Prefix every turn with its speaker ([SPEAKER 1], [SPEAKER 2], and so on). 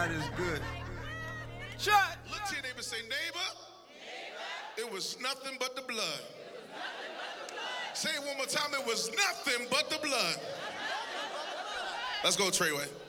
[SPEAKER 1] God is good. Shut.
[SPEAKER 2] Look to your neighbor, say, neighbor, it was nothing but the blood. Say it one more time, it was nothing but the blood. Let's go, Treyway.